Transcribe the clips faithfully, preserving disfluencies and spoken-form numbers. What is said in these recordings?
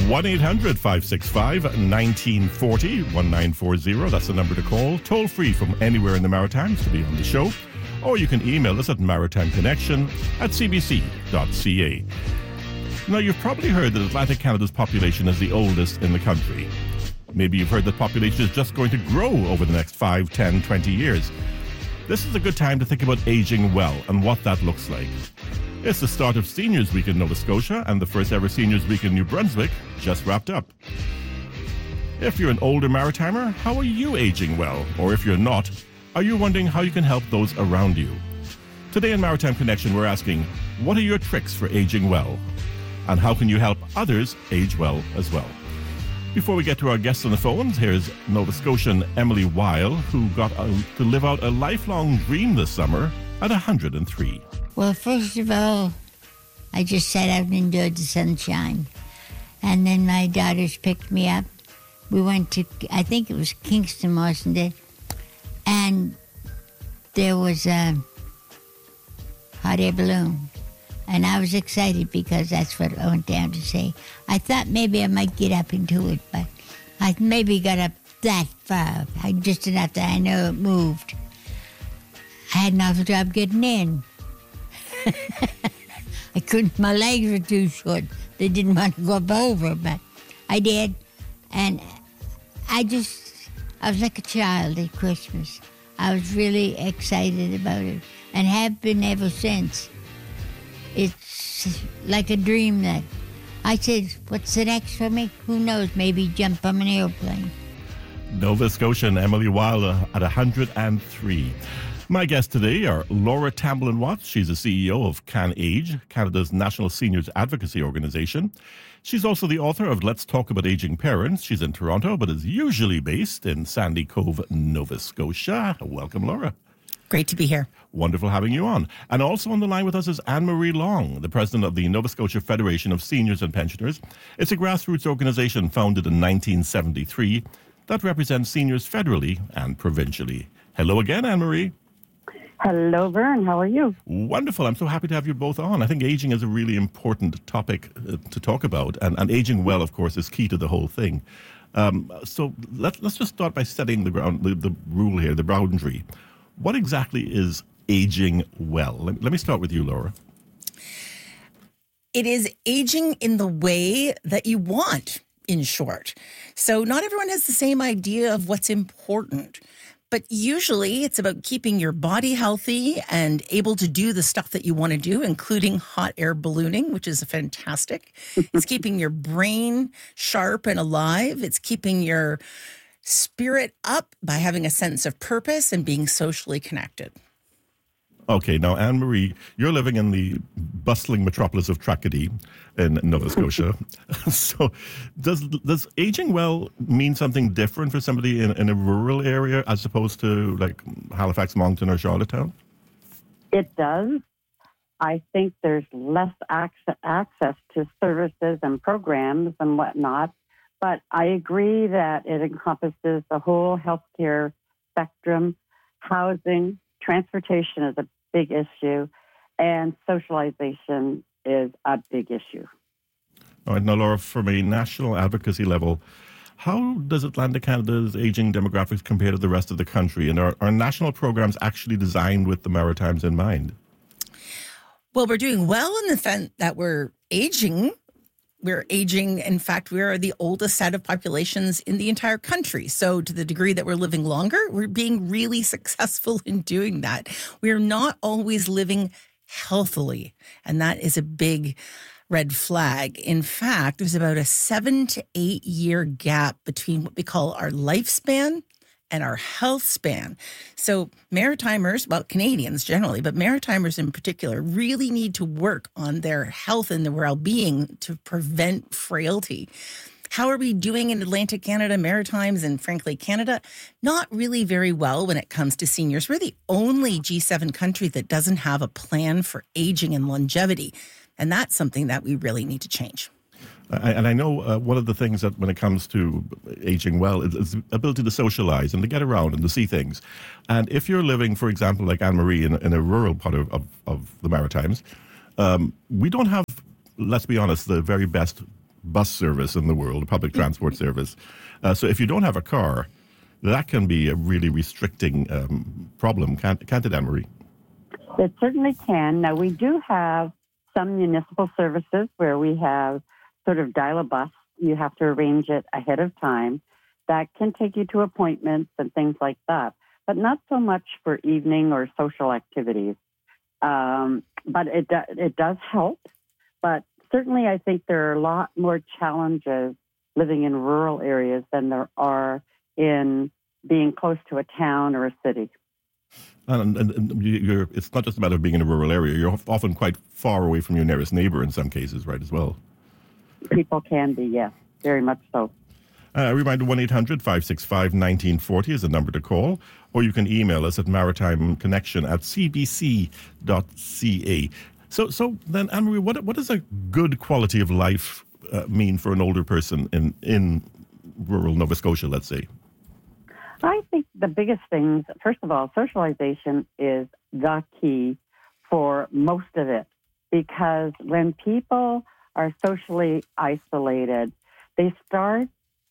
one eight hundred five six five one nine four zero, one nine four zero. That's the number to call. Toll free from anywhere in the Maritimes to be on the show. Or you can email us at maritimeconnection at c b c dot c a. Now, you've probably heard that Atlantic Canada's population is the oldest in the country. Maybe you've heard that population is just going to grow over the next five, ten, twenty years. This is a good time to think about aging well and what that looks like. It's the start of Seniors Week in Nova Scotia, and the first ever Seniors Week in New Brunswick just wrapped up. If you're an older Maritimer, how are you aging well? Or if you're not, are you wondering how you can help those around you? Today in Maritime Connection, we're asking, what are your tricks for aging well? And how can you help others age well as well? Before we get to our guests on the phones, here's Nova Scotian Emily Weil, who got a, to live out a lifelong dream this summer at one hundred three. Well, first of all, I just sat out and enjoyed the sunshine. And then my daughters picked me up. We went to, I think it was Kingston, wasn't it? And there was a hot air balloon. And I was excited because that's what I went down to say. I thought maybe I might get up into it, but I maybe got up that far. I just enough that I know it moved. I had an awful job getting in. I couldn't, my legs were too short. They didn't want to go up over, but I did. And I just, I was like a child at Christmas. I was really excited about it and have been ever since. It's like a dream that I said, what's the next for me? Who knows? Maybe jump on an airplane. Nova Scotian Emily Weil at one hundred three. My guests today are Laura Tamblyn-Watts. She's the C E O of CanAge, Canada's National Seniors Advocacy Organisation. She's also the author of Let's Talk About Aging Parents. She's in Toronto, but is usually based in Sandy Cove, Nova Scotia. Welcome, Laura. Great to be here. Wonderful having you on. And also on the line with us is Anne-Marie Long, the president of the Nova Scotia Federation of Seniors and Pensioners. It's a grassroots organization founded in nineteen seventy-three that represents seniors federally and provincially. Hello again, Anne-Marie. Hello, Vern. How are you? Wonderful. I'm so happy to have you both on. I think aging is a really important topic uh, to talk about. And, and aging well, of course, is key to the whole thing. Um, so let, let's just start by setting the ground, the, the rule here, the boundary. What exactly is aging well? Let, let me start with you, Laura. It is aging in the way that you want, in short. So not everyone has the same idea of what's important. But usually it's about keeping your body healthy and able to do the stuff that you want to do, including hot air ballooning, which is fantastic. It's keeping your brain sharp and alive. It's keeping your spirit up by having a sense of purpose and being socially connected. Okay, now, Anne-Marie, you're living in the bustling metropolis of Tracadie in Nova Scotia. So does does aging well mean something different for somebody in, in a rural area as opposed to like Halifax, Moncton, or Charlottetown? It does. I think there's less access, access to services and programs and whatnot, but I agree that it encompasses the whole healthcare spectrum. Housing, transportation is a big issue, and socialization is a big issue. All right, now, Laura, from a national advocacy level, how does Atlantic Canada's aging demographics compare to the rest of the country? And are, are national programs actually designed with the Maritimes in mind? Well, we're doing well in the sense that we're aging. We're aging. In fact, we are the oldest set of populations in the entire country. So to the degree that we're living longer, we're being really successful in doing that. We're not always living healthily. And that is a big red flag. In fact, there's about a seven to eight year gap between what we call our lifespan and our health span. So Maritimers, well, Canadians generally, but Maritimers in particular, really need to work on their health and their well-being to prevent frailty. How are we doing in Atlantic Canada, Maritimes, and frankly, Canada? Not really very well when it comes to seniors. We're the only G seven country that doesn't have a plan for aging and longevity. And that's something that we really need to change. I, and I know uh, one of the things that when it comes to aging well is, is the ability to socialize and to get around and to see things. And if you're living, for example, like Anne-Marie in, in a rural part of, of, of the Maritimes, um, we don't have, let's be honest, the very best bus service in the world, public transport service. Uh, so if you don't have a car, that can be a really restricting um, problem, can't, can't it, Anne-Marie? It certainly can. Now, we do have some municipal services where we have sort of dial a bus. You have to arrange it ahead of time. That can take you to appointments and things like that, but not so much for evening or social activities. Um, but it, do, it does help. But certainly I think there are a lot more challenges living in rural areas than there are in being close to a town or a city. And, and, and you're, it's not just a matter of being in a rural area. You're often quite far away from your nearest neighbor in some cases, right, as well? People can be, yes, very much so. Uh, a reminder, one eight hundred five six five one nine four zero is the number to call, or you can email us at maritimeconnection at c b c dot c a. So so then, Anne-Marie, what, what does a good quality of life uh, mean for an older person in, in rural Nova Scotia, let's say? I think the biggest things, first of all, socialization is the key for most of it, because when people are socially isolated, they start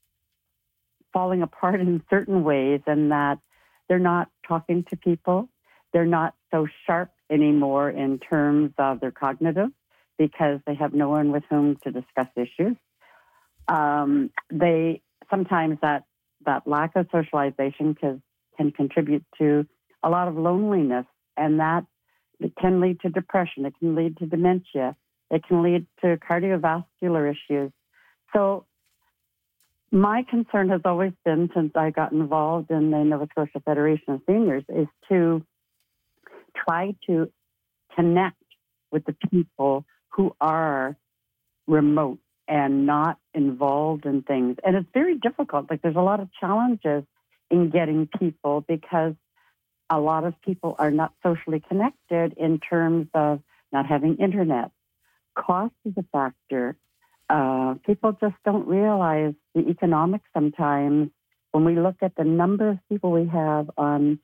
falling apart in certain ways, and that they're not talking to people. They're not so sharp anymore in terms of their cognitive because they have no one with whom to discuss issues. Um, they sometimes that that lack of socialization can, can contribute to a lot of loneliness, and that it can lead to depression. It can lead to dementia. It can lead to cardiovascular issues. So my concern has always been, since I got involved in the Nova Scotia Federation of Seniors, is to try to connect with the people who are remote and not involved in things. And it's very difficult. Like, there's a lot of challenges in getting people because a lot of people are not socially connected in terms of not having internet. Cost is a factor. Uh, people just don't realize the economics sometimes. When we look at the number of people we have on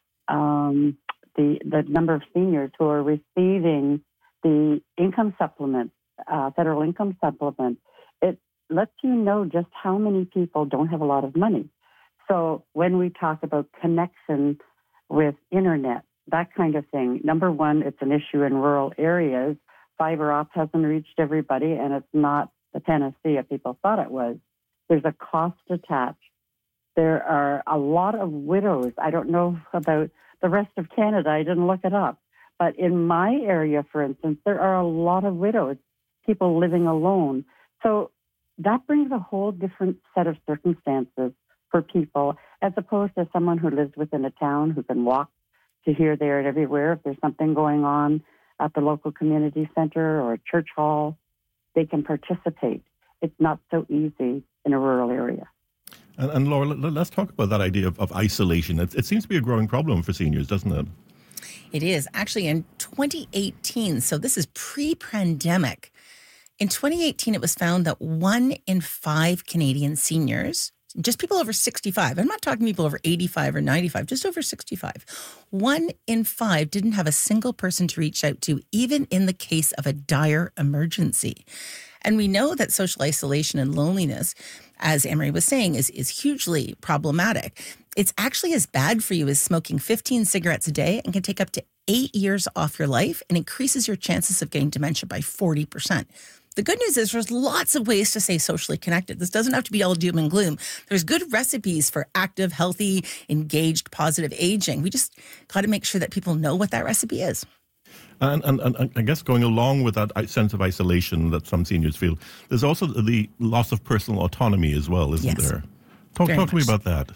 um, the the number of seniors who are receiving the income supplement, uh, federal income supplement, it lets you know just how many people don't have a lot of money. So when we talk about connection with internet, that kind of thing, number one, it's an issue in rural areas. Fiber op hasn't reached everybody, and it's not the panacea people thought it was. There's a cost attached. There are a lot of widows. I don't know about the rest of Canada. I didn't look it up. But in my area, for instance, there are a lot of widows, people living alone. So that brings a whole different set of circumstances for people, as opposed to someone who lives within a town who can walk to here, there, and everywhere. If there's something going on at the local community center or a church hall, they can participate. It's not so easy in a rural area. And, and Laura, let, let's talk about that idea of, of isolation. It, it seems to be a growing problem for seniors, doesn't it? It is. Actually, in twenty eighteen, so this is pre-pandemic, in twenty eighteen, it was found that one in five Canadian seniors, just people over sixty-five, I'm not talking people over eighty-five or ninety-five, just over sixty-five, one in five didn't have a single person to reach out to, even in the case of a dire emergency. And we know that social isolation and loneliness, as Anne-Marie was saying, is, is hugely problematic. It's actually as bad for you as smoking fifteen cigarettes a day and can take up to eight years off your life and increases your chances of getting dementia by forty percent. The good news is there's lots of ways to stay socially connected. This doesn't have to be all doom and gloom. There's good recipes for active, healthy, engaged, positive aging. We just got to make sure that people know what that recipe is. And, and, and I guess going along with that sense of isolation that some seniors feel, there's also the loss of personal autonomy as well, isn't Yes. there? Talk, talk to me about that.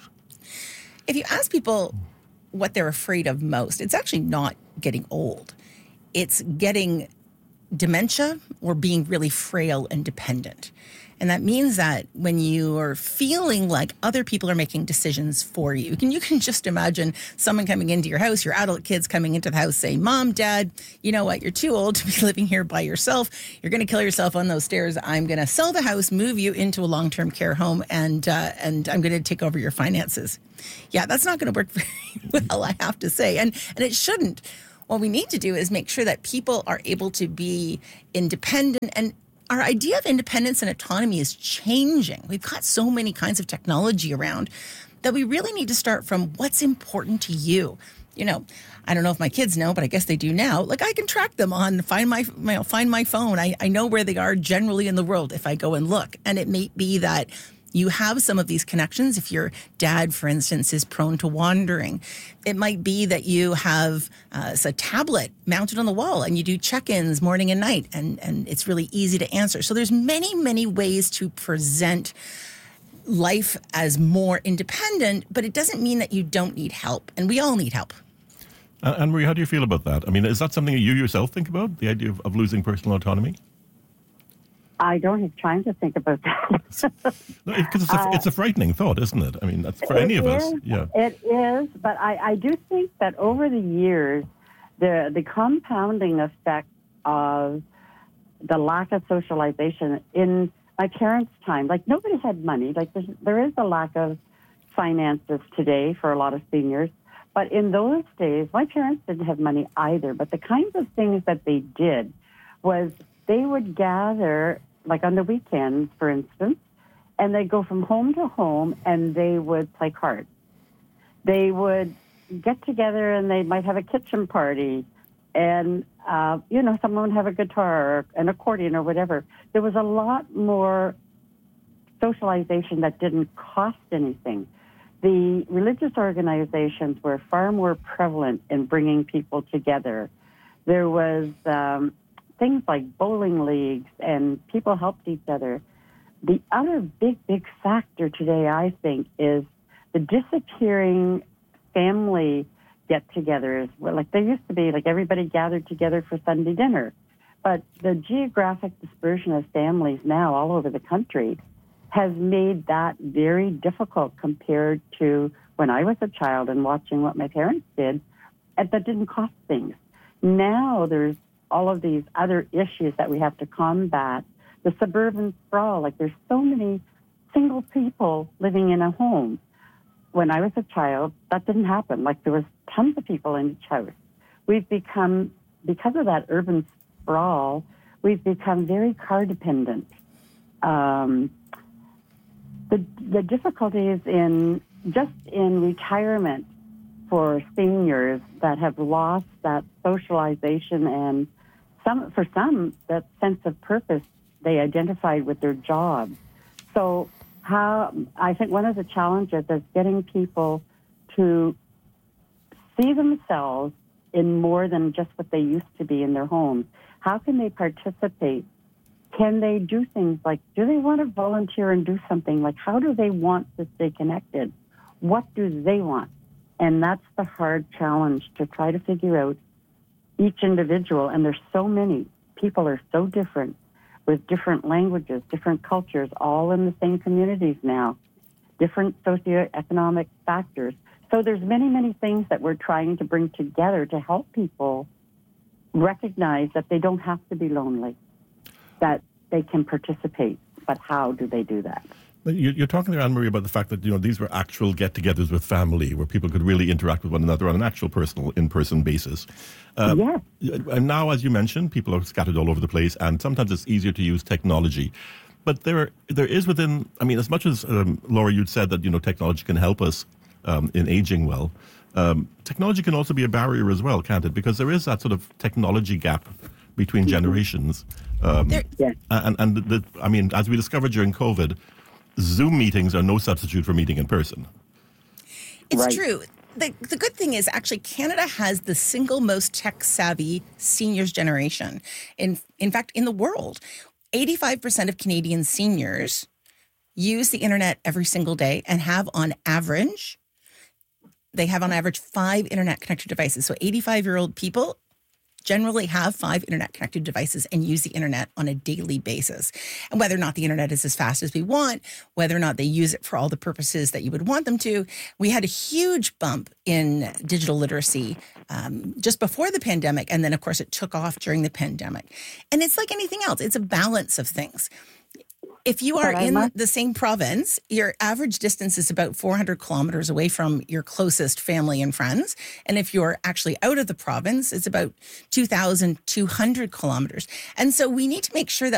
If you ask people what they're afraid of most, it's actually not getting old. It's getting dementia or being really frail and dependent. And that means that when you are feeling like other people are making decisions for you, can you can just imagine someone coming into your house, your adult kids coming into the house saying, Mom, Dad, you know what? You're too old to be living here by yourself. You're going to kill yourself on those stairs. I'm going to sell the house, move you into a long-term care home, and uh, and I'm going to take over your finances. Yeah, that's not going to work very well, I have to say. And and it shouldn't. What we need to do is make sure that people are able to be independent and our idea of independence and autonomy is changing. We've got so many kinds of technology around that we really need to start from what's important to you. You know, I don't know if my kids know, but I guess they do now. Like, I can track them on find my, you know, find my phone. I, I know where they are generally in the world if I go and look. And it may be that you have some of these connections. If your dad, for instance, is prone to wandering, it might be that you have uh, a tablet mounted on the wall and you do check-ins morning and night, and, and it's really easy to answer. So there's many, many ways to present life as more independent, but it doesn't mean that you don't need help. And we all need help. Uh, Anne-Marie, how do you feel about that? I mean, is that something you yourself think about, the idea of, of losing personal autonomy? I don't have time to think about that. No, because it's, uh, it's a frightening thought, isn't it? I mean, that's for any of is, us. Yeah, it is. But I, I do think that over the years, the the compounding effect of the lack of socialization in my parents' time, like nobody had money. Like there's, there is a lack of finances today for a lot of seniors. But in those days, my parents didn't have money either. But the kinds of things that they did was they would gather, like on the weekends, for instance, and they'd go from home to home and they would play cards. They would get together and they might have a kitchen party and, uh, you know, someone would have a guitar or an accordion or whatever. There was a lot more socialization that didn't cost anything. The religious organizations were far more prevalent in bringing people together. There was um, things like bowling leagues, and people helped each other. The other big, big factor today, I think, is the disappearing family get-togethers. Well, like there used to be, like everybody gathered together for Sunday dinner. But the geographic dispersion of families now all over the country has made that very difficult compared to when I was a child and watching what my parents did, and that didn't cost things. Now there's all of these other issues that we have to combat. The suburban sprawl, like there's so many single people living in a home. When I was a child, that didn't happen. Like there was tons of people in each house. We've become, because of that urban sprawl, we've become very car dependent. Um, the, the difficulties in just in retirement for seniors that have lost that socialization and some, for some, that sense of purpose they identified with their job. So how, I think one of the challenges is getting people to see themselves in more than just what they used to be in their homes. How can they participate? Can they do things like, do they want to volunteer and do something? Like, how do they want to stay connected? What do they want? And that's the hard challenge, to try to figure out each individual. And there's so many. People are so different, with different languages, different cultures, all in the same communities now, different socioeconomic factors. So there's many, many things that we're trying to bring together to help people recognize that they don't have to be lonely, that they can participate. But how do they do that? You're talking there, Anne-Marie, about the fact that, you know, these were actual get-togethers with family where people could really interact with one another on an actual personal, in-person basis. Uh, yes. And now, as you mentioned, people are scattered all over the place, and sometimes it's easier to use technology. But there, there is within, I mean, as much as, um, Laura, you'd said that, you know, technology can help us um, in aging well, um, technology can also be a barrier as well, can't it? Because there is that sort of technology gap between mm-hmm. generations. Um, yes. And, and the, I mean, as we discovered during COVID, Zoom meetings are no substitute for meeting in person. It's right. true. The, the good thing is actually Canada has the single most tech-savvy seniors generation. In, in fact, in the world, eighty-five percent of Canadian seniors use the internet every single day and have on average, they have on average five internet-connected devices. So eighty-five-year-old people generally have five internet-connected devices and use the internet on a daily basis. And whether or not the internet is as fast as we want, whether or not they use it for all the purposes that you would want them to, we had a huge bump in digital literacy um, just before the pandemic. And then, of course, it took off during the pandemic. And it's like anything else. It's a balance of things. If you are in the same province, your average distance is about four hundred kilometers away from your closest family and friends. And if you're actually out of the province, it's about two thousand two hundred kilometers. And so we need to make sure that